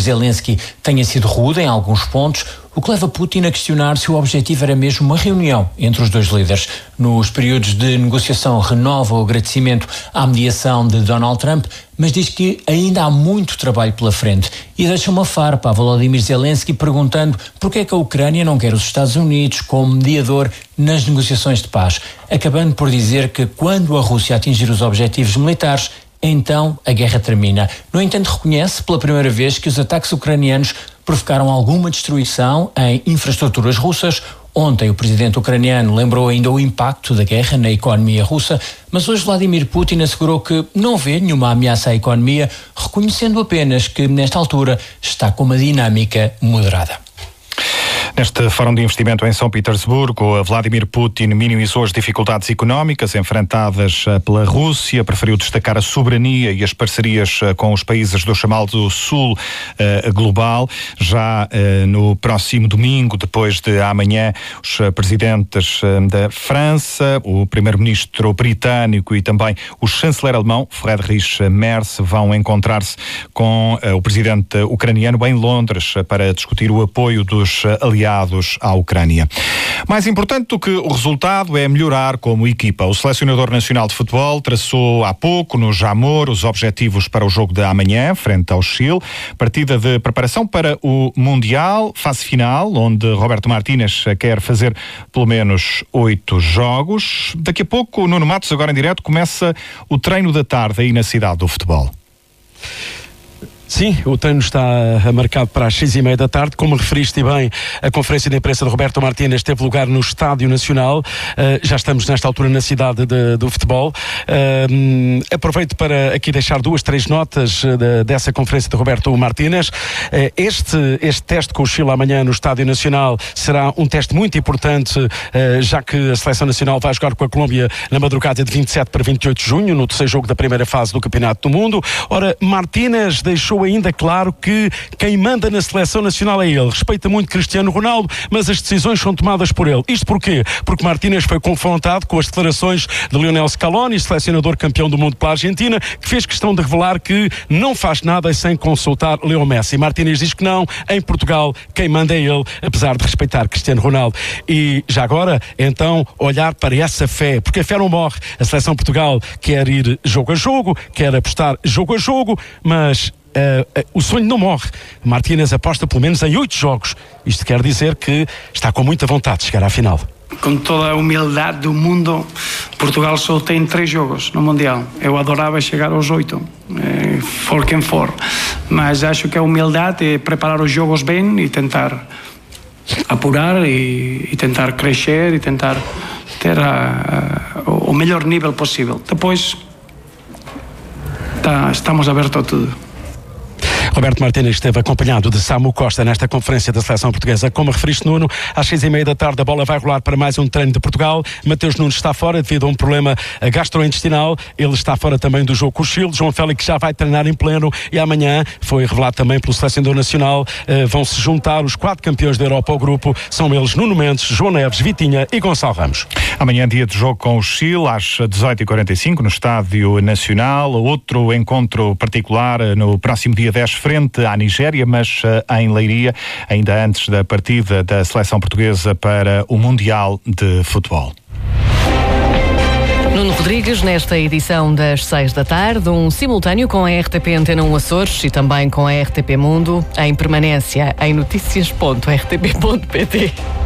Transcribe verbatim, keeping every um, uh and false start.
Zelensky tenha sido rude em alguns pontos, o que leva Putin a questionar se o objetivo era mesmo uma reunião entre os dois líderes. Nos períodos de negociação renova o agradecimento à mediação de Donald Trump, mas diz que ainda há muito trabalho pela frente e deixa uma farpa a Volodymyr Zelensky perguntando porque é que a Ucrânia não quer os Estados Unidos como mediador nas negociações de paz, acabando por dizer que quando a Rússia atingir os objetivos militares, então a guerra termina. No entanto, reconhece pela primeira vez que os ataques ucranianos provocaram alguma destruição em infraestruturas russas. Ontem o presidente ucraniano lembrou ainda o impacto da guerra na economia russa, mas hoje Vladimir Putin assegurou que não vê nenhuma ameaça à economia, reconhecendo apenas que nesta altura está com uma dinâmica moderada. Neste Fórum de Investimento em São Petersburgo, Vladimir Putin minimizou as dificuldades económicas enfrentadas pela Rússia, preferiu destacar a soberania e as parcerias com os países do chamado Sul eh, global. Já eh, no próximo domingo, depois de amanhã, os presidentes eh, da França, o primeiro-ministro britânico e também o chanceler alemão, Friedrich Merz, vão encontrar-se com eh, o presidente ucraniano em Londres para discutir o apoio dos aliados à Ucrânia. Mais importante do que o resultado é melhorar como equipa. O selecionador nacional de futebol traçou há pouco no Jamor os objetivos para o jogo de amanhã, frente ao Chile, partida de preparação para o Mundial, fase final, onde Roberto Martínez quer fazer pelo menos oito jogos. Daqui a pouco, o Nuno Matos, agora em direto, começa o treino da tarde aí na cidade do futebol. Sim, o treino está marcado para as seis e meia da tarde. Como referiste bem, a conferência de imprensa de Roberto Martínez teve lugar no Estádio Nacional. Uh, já estamos nesta altura na cidade de, do futebol. Uh, aproveito para aqui deixar duas, três notas de, dessa conferência de Roberto Martínez. Uh, este, este teste com o Chile amanhã no Estádio Nacional será um teste muito importante, uh, já que a Seleção Nacional vai jogar com a Colômbia na madrugada de vinte e sete para vinte e oito de junho, no terceiro jogo da primeira fase do Campeonato do Mundo. Ora, Martínez deixou ainda claro que quem manda na Seleção Nacional é ele. Respeita muito Cristiano Ronaldo, mas as decisões são tomadas por ele. Isto porquê? Porque Martínez foi confrontado com as declarações de Lionel Scaloni, selecionador campeão do mundo pela Argentina, que fez questão de revelar que não faz nada sem consultar Leo Messi. Martínez diz que não, em Portugal quem manda é ele, apesar de respeitar Cristiano Ronaldo. E já agora, então, olhar para essa fé, porque a fé não morre. A Seleção de Portugal quer ir jogo a jogo, quer apostar jogo a jogo, mas Uh, uh, o sonho não morre. Martínez aposta pelo menos em oito jogos. Isto quer dizer que está com muita vontade de chegar à final. Com toda a humildade do mundo, Portugal só tem três jogos no Mundial. Eu adorava chegar aos oito, eh, for quem for. Mas acho que a humildade é preparar os jogos bem e tentar apurar e, e tentar crescer e tentar ter a, a, o melhor nível possível. Depois tá, estamos abertos a tudo. Roberto Martínez esteve acompanhado de Samu Costa nesta conferência da Seleção Portuguesa. Como referiste, Nuno, às seis e meia da tarde a bola vai rolar para mais um treino de Portugal. Mateus Nunes está fora devido a um problema gastrointestinal. Ele está fora também do jogo com o Chile. João Félix já vai treinar em pleno e amanhã, foi revelado também pelo selecionador nacional, eh, vão se juntar os quatro campeões da Europa ao grupo. São eles Nuno Mendes, João Neves, Vitinha e Gonçalo Ramos. Amanhã dia de jogo com o Chile às dezoito e quarenta e cinco no Estádio Nacional. Outro encontro particular no próximo dia dez frente à Nigéria, mas uh, em Leiria, ainda antes da partida da seleção portuguesa para o Mundial de Futebol. Nuno Rodrigues, nesta edição das seis da tarde, um simultâneo com a R T P Antena um Açores e também com a R T P Mundo, em permanência em notícias ponto r t p ponto p t.